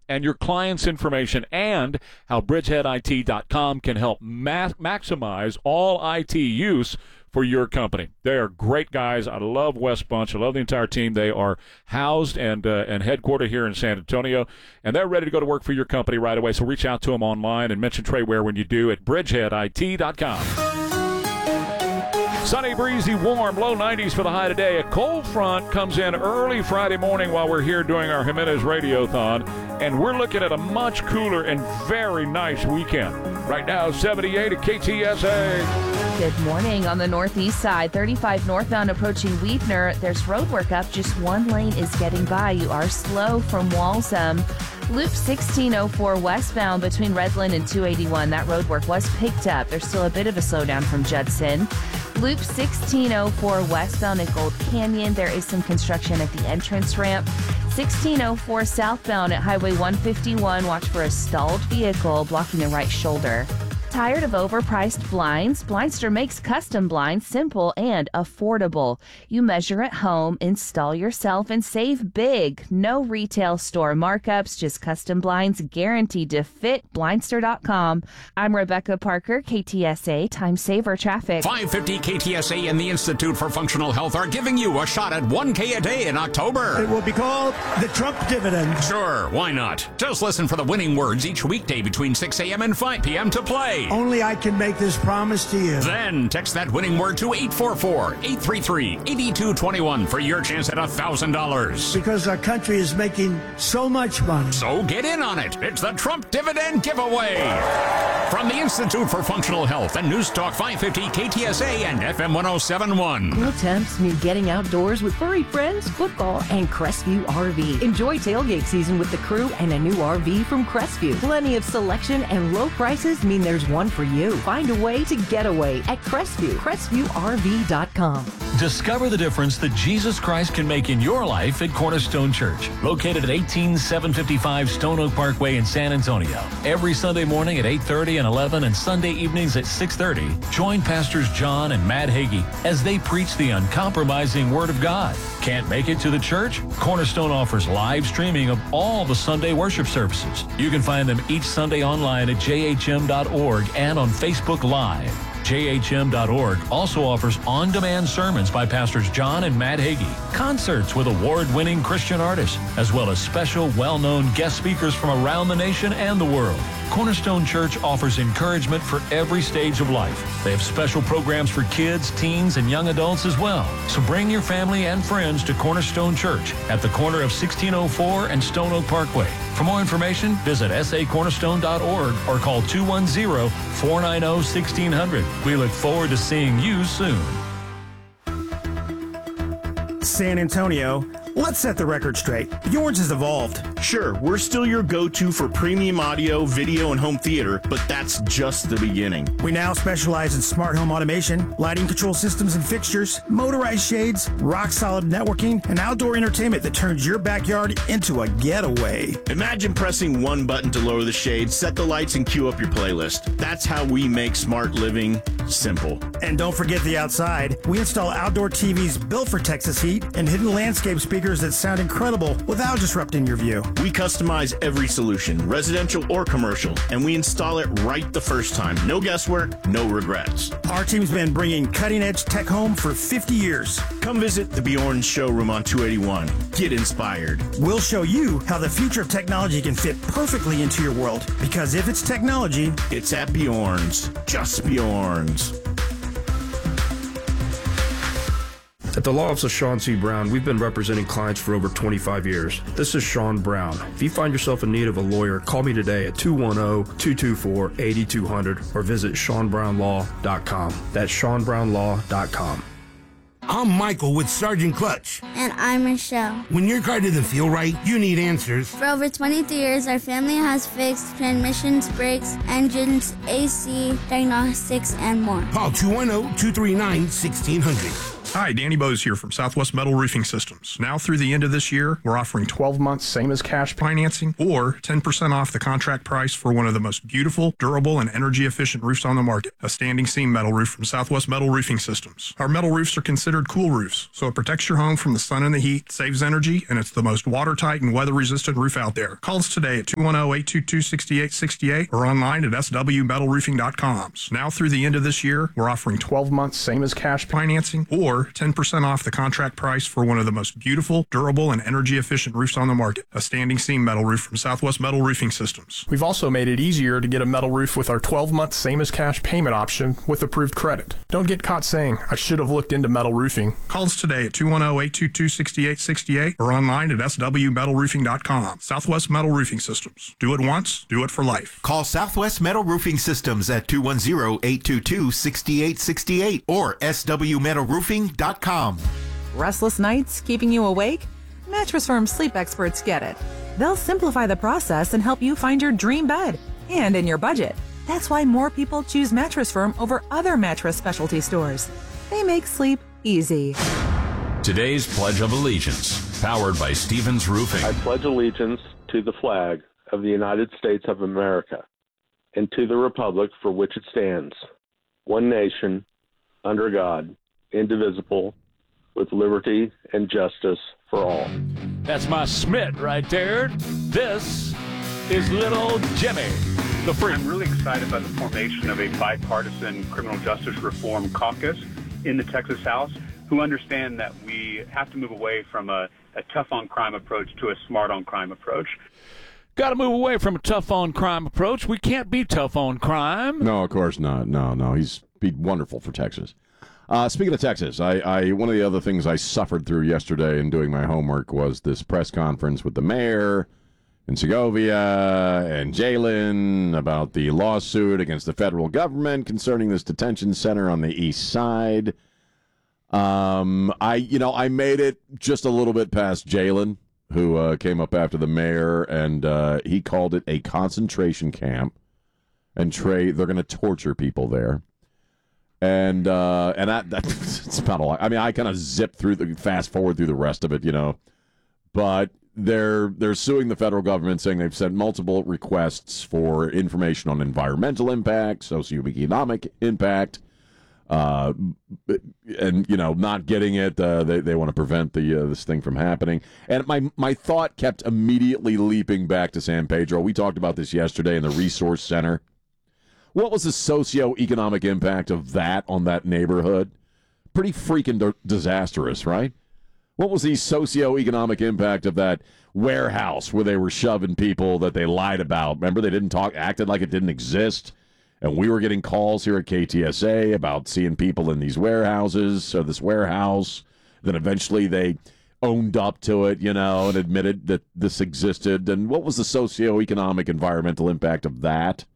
and your client's information, and how bridgeheadit.com can help maximize all IT use for your company. They are great guys. I love West Bunch. I love the entire team. They are housed and headquartered here in San Antonio, and they're ready to go to work for your company right away. So reach out to them online and mention Trey Ware when you do at bridgeheadit.com. Sunny, breezy, warm, low 90s for the high today. A cold front comes in early Friday morning while we're here doing our Jimenez Radiothon, and we're looking at a much cooler and very nice weekend. Right now, 78 at KTSA. Good morning. On the northeast side, 35 northbound approaching Weavener. There's road work up. Just one lane is getting by. You are slow from Walsham. Loop 1604 westbound between Redland and 281. That road work was picked up. There's still a bit of a slowdown from Judson. Loop 1604 westbound at Gold Canyon. There is some construction at the entrance ramp. 1604 southbound at Highway 151. Watch for a stalled vehicle blocking the right shoulder. Tired of overpriced blinds? Blindster makes custom blinds simple and affordable. You measure at home, install yourself, and save big. No retail store markups, just custom blinds guaranteed to fit. Blindster.com. I'm Rebecca Parker, KTSA Time Saver Traffic. 550 KTSA and the Institute for Functional Health are giving you a shot at $1K a day in October. It will be called the Trump Dividend. Sure, why not? Just listen for the winning words each weekday between 6 a.m. and 5 p.m. to play. Only I can make this promise to you. Then text that winning word to 844-833-8221 for your chance at $1,000. Because our country is making so much money. So get in on it. It's the Trump Dividend Giveaway. From the Institute for Functional Health and News Talk 550 KTSA and FM 1071. Cool temps mean getting outdoors with furry friends, football, and Crestview RV. Enjoy tailgate season with the crew and a new RV from Crestview. Plenty of selection and low prices mean there's one for you. Find a way to get away at Crestview. CrestviewRV.com. Discover the difference that Jesus Christ can make in your life at Cornerstone Church, located at 18755 Stone Oak Parkway in San Antonio. Every Sunday morning at 8:30 and 11 and Sunday evenings at 6:30, join Pastors John and Matt Hagee as they preach the uncompromising Word of God. Can't make it to the church? Cornerstone offers live streaming of all the Sunday worship services. You can find them each Sunday online at jhm.org and on Facebook Live. JHM.org also offers on-demand sermons by Pastors John and Matt Hagee, concerts with award-winning Christian artists, as well as special, well-known guest speakers from around the nation and the world. Cornerstone Church offers encouragement for every stage of life. They have special programs for kids, teens, and young adults as well. So bring your family and friends to Cornerstone Church at the corner of 1604 and Stone Oak Parkway. For more information, visit sacornerstone.org or call 210-490-1600. We look forward to seeing you soon. San Antonio, let's set the record straight. Bjorn's has evolved. Sure, we're still your go-to for premium audio, video, and home theater, but that's just the beginning. We now specialize in smart home automation, lighting control systems and fixtures, motorized shades, rock-solid networking, and outdoor entertainment that turns your backyard into a getaway. Imagine pressing one button to lower the shade, set the lights, and queue up your playlist. That's how we make smart living simple. And don't forget the outside. We install outdoor TVs built for Texas heat and hidden landscape speakers that sound incredible without disrupting your view. We customize every solution, residential or commercial, and we install it right the first time. No guesswork, no regrets. Our team's been bringing cutting-edge tech home for 50 years. Come visit the Bjorn showroom on 281. Get inspired. We'll show you how the future of technology can fit perfectly into your world. Because if it's technology, it's at Bjorn's. Just Bjorn's. At the Law Office of Sean C. Brown, we've been representing clients for over 25 years. This is Sean Brown. If you find yourself in need of a lawyer, call me today at 210-224-8200 or visit SeanBrownLaw.com. That's SeanBrownLaw.com. I'm Michael with Sergeant Clutch. And I'm Michelle. When your car doesn't feel right, you need answers. For over 23 years, our family has fixed transmissions, brakes, engines, AC, diagnostics, and more. Call 210-239-1600. Hi, Danny Bose here from Southwest Metal Roofing Systems. Now through the end of this year, we're offering 12 months same as cash financing or 10% off the contract price for one of the most beautiful, durable, and energy efficient roofs on the market, a standing seam metal roof from Southwest Metal Roofing Systems. Our metal roofs are considered cool roofs, so it protects your home from the sun and the heat, saves energy, and it's the most watertight and weather-resistant roof out there. Call us today at 210-822-6868 or online at swmetalroofing.com. Now through the end of this year, we're offering 12 months same as cash financing or 10% off the contract price for one of the most beautiful, durable, and energy efficient roofs on the market, a standing seam metal roof from Southwest Metal Roofing Systems. We've also made it easier to get a metal roof with our 12-month same as cash payment option with approved credit. Don't get caught saying, I should have looked into metal roofing. Call us today at 210-822-6868 or online at swmetalroofing.com. Southwest Metal Roofing Systems. Do it once, do it for life. Call Southwest Metal Roofing Systems at 210-822-6868 or swmetalroofing.com. Restless nights keeping you awake? Mattress Firm sleep experts get it. They'll simplify the process and help you find your dream bed and in your budget. That's why more people choose Mattress Firm over other mattress specialty stores. They make sleep easy. Today's Pledge of Allegiance, powered by Stevens Roofing. I pledge allegiance to the flag of the United States of America and to the republic for which it stands, one nation, under God, indivisible, with liberty and justice for all. That's my Smith right there. This is Little Jimmy, the freak. I'm really excited about the formation of a bipartisan criminal justice reform caucus in the Texas House who understand that we have to move away from a tough-on-crime approach to a smart-on-crime approach. Got to move away from a tough-on-crime approach. We can't be tough on crime. No, of course not. No. He's wonderful for Texas. Speaking of Texas, I one of the other things I suffered through yesterday in doing my homework was this press conference with the mayor in Segovia and Jalen about the lawsuit against the federal government concerning this detention center on the east side. I made it just a little bit past Jalen, who came up after the mayor, and he called it a concentration camp. And they're going to torture people there. And that's about all. I mean, I kind of zipped fast forward through the rest of it, But they're suing the federal government, saying they've sent multiple requests for information on environmental impact, socioeconomic impact, and not getting it. They want to prevent this thing from happening. And my thought kept immediately leaping back to San Pedro. We talked about this yesterday in the Resource Center. What was the socioeconomic impact of that on that neighborhood? Pretty freaking disastrous, right? What was the socioeconomic impact of that warehouse where they were shoving people that they lied about? Remember, they acted like it didn't exist. And we were getting calls here at KTSA about seeing people in these warehouses, or this warehouse. Then eventually they owned up to it, and admitted that this existed. And what was the socioeconomic environmental impact of that?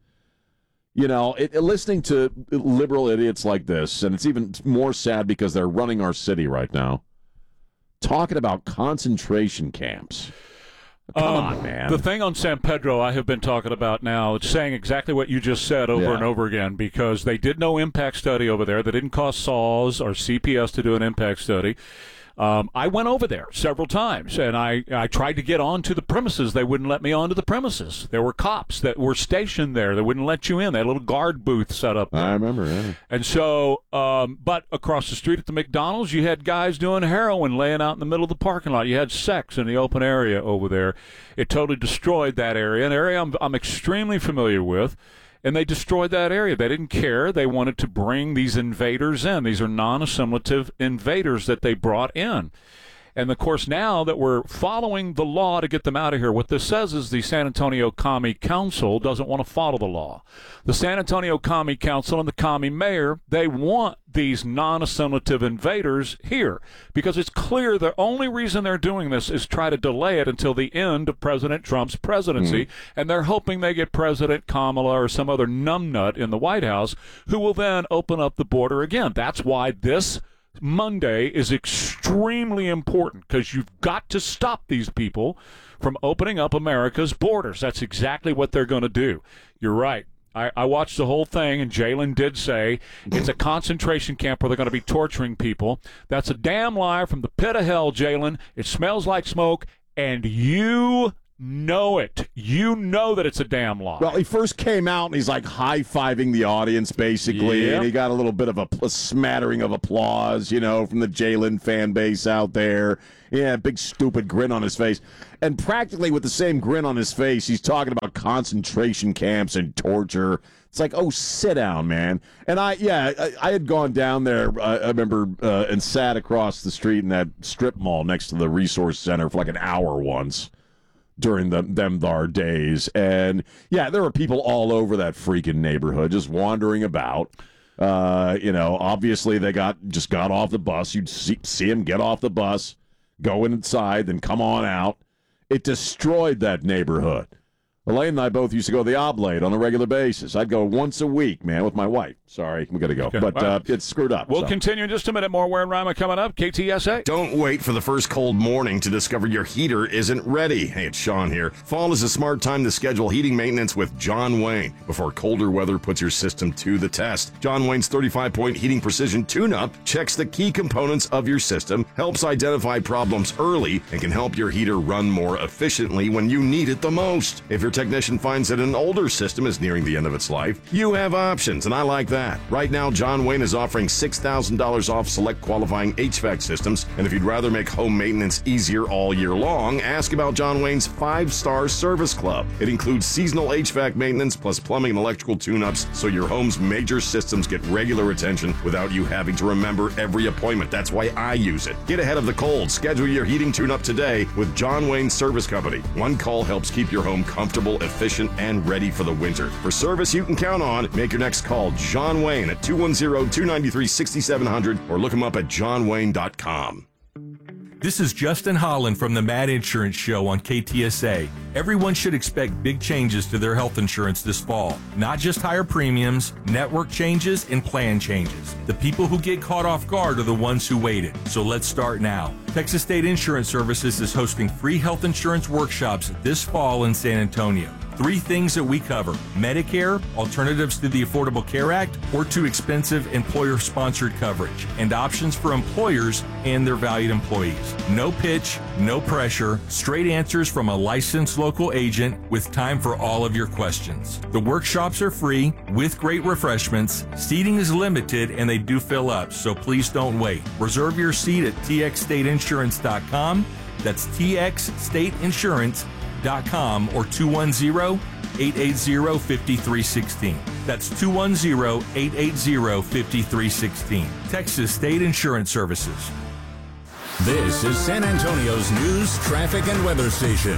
Listening to liberal idiots like this, and it's even more sad because they're running our city right now, talking about concentration camps. Come on, man. The thing on San Pedro I have been talking about now, it's saying exactly what you just said over and over again, because they did no impact study over there. They didn't cost SAWS or CPS to do an impact study. I went over there several times, and I tried to get onto the premises. They wouldn't let me onto the premises. There were cops that were stationed there that wouldn't let you in. They had a little guard booth set up there. I remember, yeah. And so, but across the street at the McDonald's, you had guys doing heroin laying out in the middle of the parking lot. You had sex in the open area over there. It totally destroyed that area, an area I'm extremely familiar with. And they destroyed that area. They didn't care. They wanted to bring these invaders in. These are non-assimilative invaders that they brought in. And, of course, now that we're following the law to get them out of here, what this says is the San Antonio Commie Council doesn't want to follow the law. The San Antonio Commie Council and the Commie Mayor, they want these non-assimilative invaders here because it's clear the only reason they're doing this is try to delay it until the end of President Trump's presidency, and they're hoping they get President Kamala or some other numbnut in the White House who will then open up the border again. That's why this Monday is extremely important, because you've got to stop these people from opening up America's borders. That's exactly what they're going to do. You're right. I watched the whole thing, and Jalen did say it's a concentration camp where they're going to be torturing people. That's a damn lie from the pit of hell, Jalen. It smells like smoke, and you know it. You know that it's a damn lie. Well, he first came out, and he's like high-fiving the audience, basically, Yep. and he got a little bit of a smattering of applause, you know, from the Jalen fan base out there. Yeah, big stupid grin on his face. And practically with the same grin on his face, he's talking about concentration camps and torture. It's like, oh, sit down, man. And I had gone down there, I remember, and sat across the street in that strip mall next to the resource center for like an hour once during them days. And, yeah, there were people all over that freaking neighborhood just wandering about. Obviously they got off the bus. You'd see them get off the bus, go inside, then come on out. It destroyed that neighborhood. Elaine and I both used to go to the Oblate on a regular basis. I'd go once a week, man, with my wife. Sorry, we got to go. Okay. But it's screwed up. We'll continue in just a minute. More Ware and Rima coming up. KTSA. Don't wait for the first cold morning to discover your heater isn't ready. Hey, it's Sean here. Fall is a smart time to schedule heating maintenance with John Wayne before colder weather puts your system to the test. John Wayne's 35-point heating precision tune-up checks the key components of your system, helps identify problems early, and can help your heater run more efficiently when you need it the most. If your technician finds that an older system is nearing the end of its life, you have options, and I like that. Right now, John Wayne is offering $6,000 off select qualifying HVAC systems, and if you'd rather make home maintenance easier all year long, ask about John Wayne's 5-star service club. It includes seasonal HVAC maintenance plus plumbing and electrical tune-ups, so your home's major systems get regular attention without you having to remember every appointment. That's why I use it. Get ahead of the cold. Schedule your heating tune-up today with John Wayne Service Company. One call helps keep your home comfortable, efficient, and ready for the winter. For service you can count on, make your next call John Wayne at 210-293-6700 or look him up at johnwayne.com. This is Justin Holland from the Mad Insurance Show on KTSA. Everyone should expect big changes to their health insurance this fall. Not just higher premiums, network changes, and plan changes. The people who get caught off guard are the ones who waited. So let's start now. Texas State Insurance Services is hosting free health insurance workshops this fall in San Antonio. 3 things that we cover: Medicare, alternatives to the Affordable Care Act, or too expensive employer-sponsored coverage, and options for employers and their valued employees. No pitch, no pressure, straight answers from a licensed local agent with time for all of your questions. The workshops are free with great refreshments. Seating is limited and they do fill up, so please don't wait. Reserve your seat at txstateinsurance.com. That's txstateinsurance.com or 210-880-5316. That's 210-880-5316. Texas State Insurance Services. This is San Antonio's news, traffic, and weather station.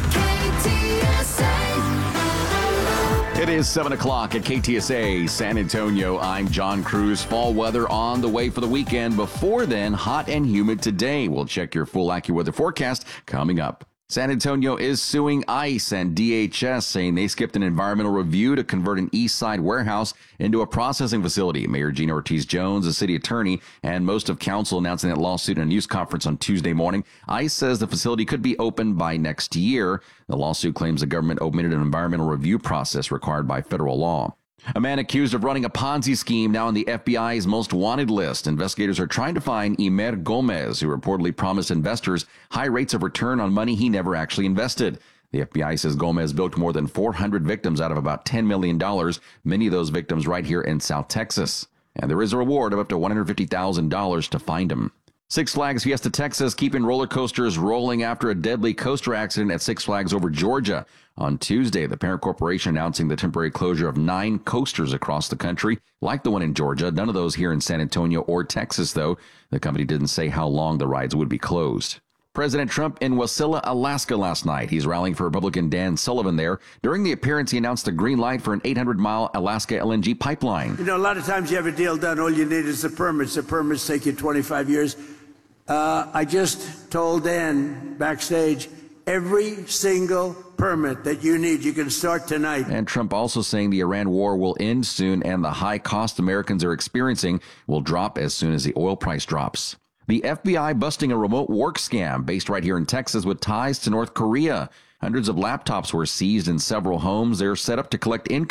It is 7 o'clock at KTSA San Antonio. I'm John Cruz. Fall weather on the way for the weekend. Before then, hot and humid today. We'll check your full AccuWeather forecast coming up. San Antonio is suing ICE and DHS, saying they skipped an environmental review to convert an East Side warehouse into a processing facility. Mayor Gina Ortiz-Jones, the city attorney, and most of council announcing that lawsuit in a news conference on Tuesday morning. ICE says the facility could be open by next year. The lawsuit claims the government omitted an environmental review process required by federal law. A man accused of running a Ponzi scheme now on the FBI's most wanted list. Investigators are trying to find Emer Gomez, who reportedly promised investors high rates of return on money he never actually invested. The FBI says Gomez bilked more than 400 victims out of about $10 million, many of those victims right here in South Texas. And there is a reward of up to $150,000 to find him. Six Flags Fiesta Texas keeping roller coasters rolling after a deadly coaster accident at Six Flags over Georgia. On Tuesday, the parent corporation announcing the temporary closure of 9 coasters across the country, like the one in Georgia. None of those here in San Antonio or Texas, though. The company didn't say how long the rides would be closed. President Trump in Wasilla, Alaska last night. He's rallying for Republican Dan Sullivan there. During the appearance, he announced the green light for an 800-mile Alaska LNG pipeline. You know, a lot of times you have a deal done, all you need is the permits. The permits take you 25 years. I just told Dan backstage, every single permit that you need, you can start tonight. And Trump also saying the Iran war will end soon and the high cost Americans are experiencing will drop as soon as the oil price drops. The FBI busting a remote work scam based right here in Texas with ties to North Korea. Hundreds of laptops were seized in several homes. They're set up to collect incomes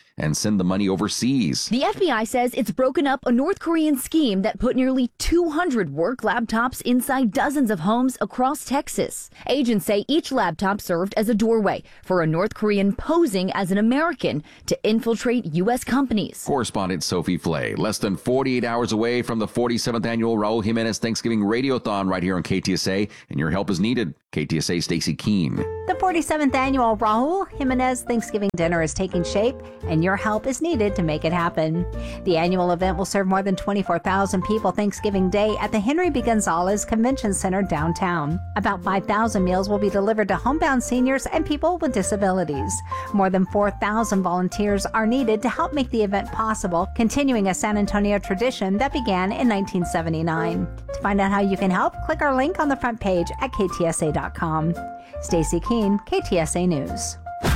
and send the money overseas. The FBI says it's broken up a North Korean scheme that put nearly 200 work laptops inside dozens of homes across Texas. Agents say each laptop served as a doorway for a North Korean posing as an American to infiltrate U.S. companies. Correspondent Sophie Flay, less than 48 hours away from the 47th annual Raul Jimenez Thanksgiving Radiothon right here on KTSA, and your help is needed. KTSA Stacy Keene. The 47th annual Raul Jimenez Thanksgiving dinner is taking shape, and your help is needed to make it happen. The annual event will serve more than 24,000 people Thanksgiving Day at the Henry B. Gonzalez Convention Center downtown. About 5,000 meals will be delivered to homebound seniors and people with disabilities. More than 4,000 volunteers are needed to help make the event possible, continuing a San Antonio tradition that began in 1979. To find out how you can help, click our link on the front page at ktsa.com. Stacy Keene, KTSA News.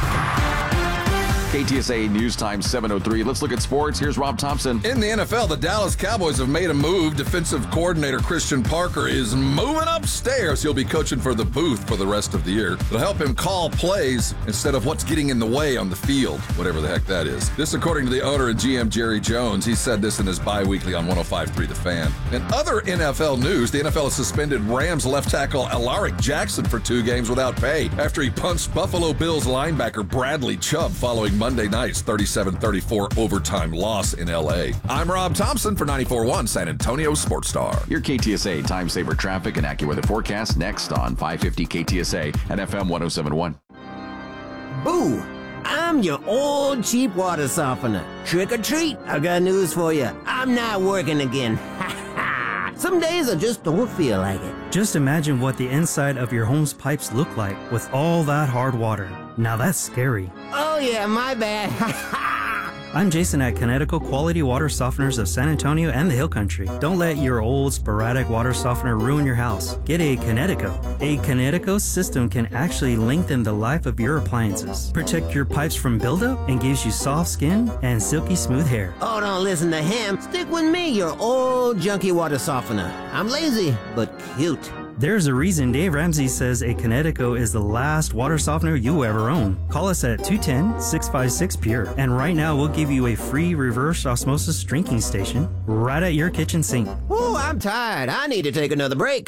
KTSA News Time 7:03. Let's look at sports. Here's Rob Thompson. In the NFL, the Dallas Cowboys have made a move. Defensive coordinator Christian Parker is moving upstairs. He'll be coaching for the booth for the rest of the year. It'll help him call plays instead of what's getting in the way on the field, whatever the heck that is. This according to the owner and GM Jerry Jones. He said this in his bi-weekly on 105.3 The Fan. In other NFL news, the NFL has suspended Rams left tackle Alaric Jackson for 2 games without pay after he punched Buffalo Bills linebacker Bradley Chubb following Monday night's 37-34 overtime loss in L.A. I'm Rob Thompson for 94.1 San Antonio Sports Star. Your KTSA Time Saver traffic and AccuWeather forecast next on 550 KTSA and FM 107.1. Boo! I'm your old cheap water softener. Trick or treat, I got news for you. I'm not working again. Some days I just don't feel like it. Just imagine what the inside of your home's pipes look like with all that hard water. Now that's scary. Oh yeah, my bad. I'm Jason at Connecticut Quality Water Softeners of San Antonio and the Hill Country. Don't let your old sporadic water softener ruin your house. Get a Connecticut. A Connecticut system can actually lengthen the life of your appliances, protect your pipes from buildup, and gives you soft skin and silky smooth hair. Oh, don't listen to him. Stick with me, your old junky water softener. I'm lazy, but cute. There's a reason Dave Ramsey says a Connecticut is the last water softener you ever own. Call us at 210-656-PURE. And right now, we'll give you a free reverse osmosis drinking station right at your kitchen sink. Ooh, I'm tired. I need to take another break.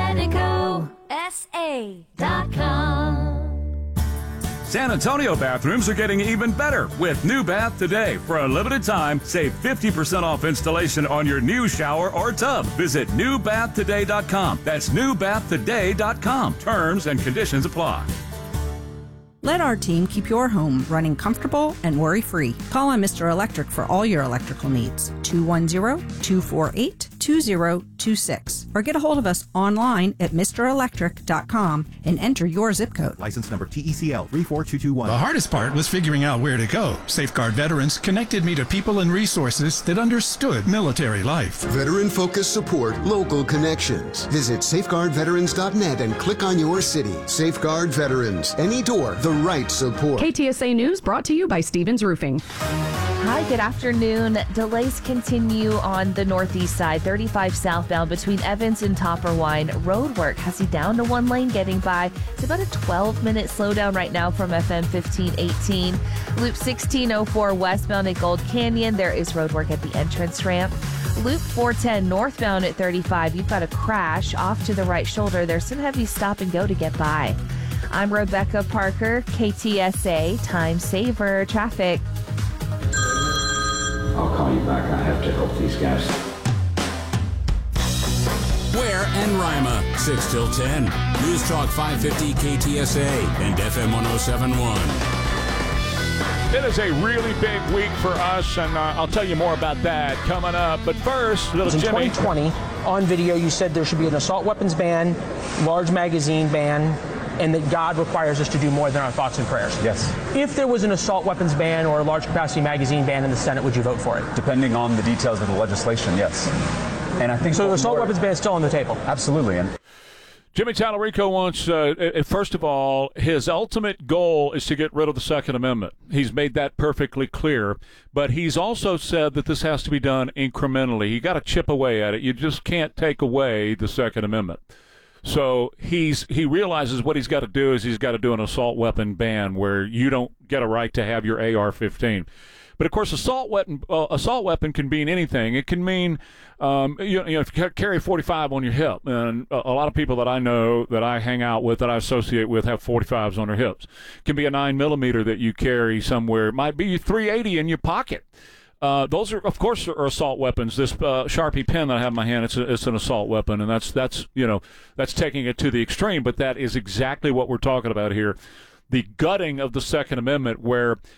ConnecticutSA.com. San Antonio bathrooms are getting even better with New Bath Today. For a limited time, save 50% off installation on your new shower or tub. Visit newbathtoday.com. That's newbathtoday.com. Terms and conditions apply. Let our team keep your home running comfortable and worry-free. Call on Mr. Electric for all your electrical needs. 210-248-2026. Or get a hold of us online at MrElectric.com and enter your zip code. License number TECL 34221. The hardest part was figuring out where to go. Safeguard Veterans connected me to people and resources that understood military life. Veteran-focused support, local connections. Visit safeguardveterans.net and click on your city. Safeguard Veterans. Any door, the right support. KTSA News brought to you by Stevens Roofing. Hi, good afternoon. Delays continue on the northeast side, 35 southbound between Evans and Topperwine. Road work has you down to 1 lane getting by. It's about a 12-minute slowdown right now from FM 1518. Loop 1604 westbound at Gold Canyon. There is road work at the entrance ramp. Loop 410 northbound at 35. You've got a crash off to the right shoulder. There's some heavy stop and go to get by. I'm Rebecca Parker, KTSA Time Saver Traffic. I'll call you back. I have to help these guys. Ware and Rima, 6 till 10. News Talk 550 KTSA and FM 107.1. It is a really big week for us, and I'll tell you more about that coming up. But first, little Jimmy. In 2020, on video, you said there should be an assault weapons ban, large magazine ban, and that God requires us to do more than our thoughts and prayers. Yes. If there was an assault weapons ban or a large capacity magazine ban in the Senate, would you vote for it? Depending on the details of the legislation, yes. And I think so. The assault weapons ban is still on the table. Absolutely. And Jimmy Tallarico wants, first of all, his ultimate goal is to get rid of the Second Amendment. He's made that perfectly clear. But he's also said that this has to be done incrementally. You got to chip away at it. You just can't take away the Second Amendment. So he realizes what he's got to do is he's got to do an assault weapon ban where you don't get a right to have your AR-15. But of course, assault weapon can mean anything. It can mean if you carry 45 on your hip, and a lot of people that I know that I hang out with, that I associate with, have 45s on their hips. It can be a 9mm that you carry somewhere. It might be 380 in your pocket. Those are, of course, are assault weapons. This Sharpie pen that I have in my hand, it's an assault weapon, and that's taking it to the extreme. But that is exactly what we're talking about here. The gutting of the Second Amendment, where